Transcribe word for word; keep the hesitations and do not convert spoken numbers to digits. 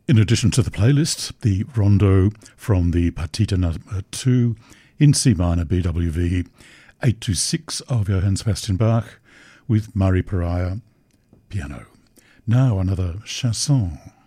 In addition to the playlist, the rondo from the Partita number two in C minor B W V eight two six of Johann Sebastian Bach with Murray Pariah piano. Now another chanson.